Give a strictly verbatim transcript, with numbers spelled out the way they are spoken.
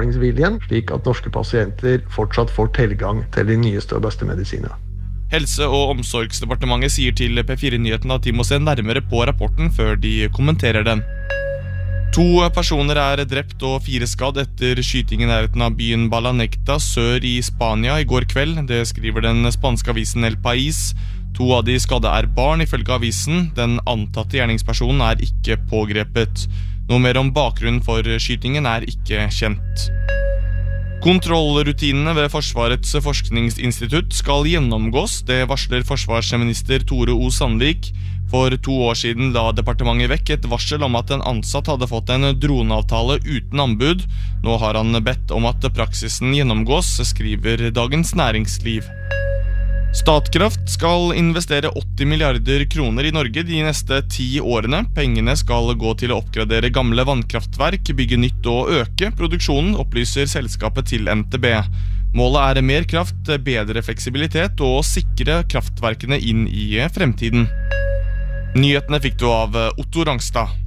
betalingsviljen, slik at norske pasienter fortsatt får tilgang til de nyeste og beste medisinene. Helse- og omsorgsdepartementet sier til P fire Nyhetene at de må se nærmere på rapporten før de kommenterer den. To personer er drept og fire skadd etter skytingen i nærheten av byen Balanecta sør i Spania i går kveld. Det skriver den spanske avisen El País. To av de skadde er barn, ifølge avisen. Den antatte gjerningspersonen er ikke pågrepet. Noe mer om bakgrunnen for skytingen er ikke kjent. Kontrollrutinene ved Forsvarets forskningsinstitutt skal gjennomgås, det varsler forsvarsminister Tore O. Sandvik. For to år siden la departementet vekk et varsel om at en ansatt hadde fått en droneavtale uten anbud. Nå har han bedt om at praksisen gjennomgås, skriver Dagens Næringsliv. Statkraft skal investere åtti milliarder kroner i Norge de neste ti årene. Pengene skal gå til å oppgradere gamle vannkraftverk, bygge nytt og øke produksjonen, opplyser selskapet til N T B. Målet er mer kraft, bedre fleksibilitet og sikre kraftverkene inn i fremtiden. Nyhetene fikk du av Otto Rangstad.